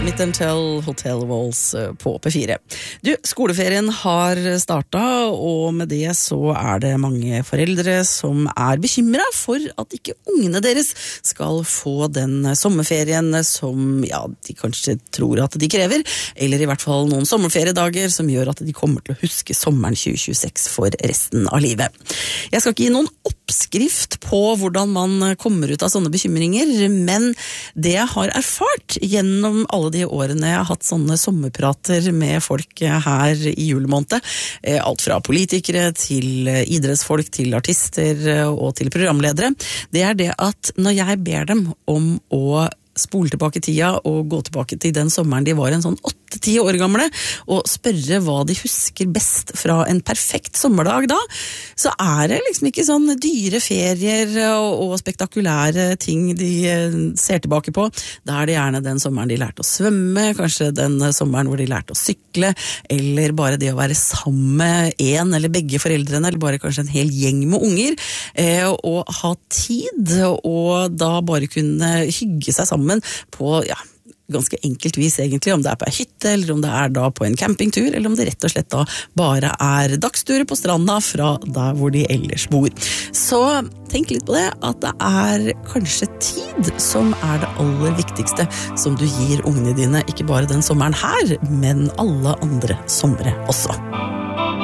Smith & Tell, Hotel Walls på P4. Du, skoleferien har startet, og med det så det mange foreldre som bekymret for at ikke ungene deres skal få den sommerferien som de kanskje tror at de krever, eller i hvert fall noen sommerferiedager som gjør at de kommer til å huske sommeren 2026 for resten av livet. Jeg skal ikke gi noen oppskrift på hvordan man kommer ut av sånne bekymringer, men det jeg har erfart gjennom alle de årene jeg har hatt sånne sommerprater med folk her i julemåned, alt fra politikere til idrettsfolk, til artister og til programledere, det det at når jeg ber dem om å spole tilbake tida og gå tilbake til den sommeren de var en sånn 8-10 år gamle, og spørre hva de husker best fra en perfekt sommerdag da, så det liksom ikke sånn dyre ferier og spektakulære ting de ser tilbake på. Da det gjerne den sommeren de lærte å svømme, kanskje den sommeren hvor de lærte å sykle, eller bare det å være sammen med en eller begge foreldrene, eller bare kanskje en hel gjeng med unger, og ha tid, og da bare kunne hygge seg sammen på, ganske enkelt vis egentlig, om det på en hytte, eller om det da på en campingtur, eller om det rett og slett da bare dagsturer på stranda fra der hvor de ellers bor. Så tenk litt på det, at det kanskje tid som det aller viktigste som du gir ungene dine, ikke bare den sommeren her, men alle andre somre også.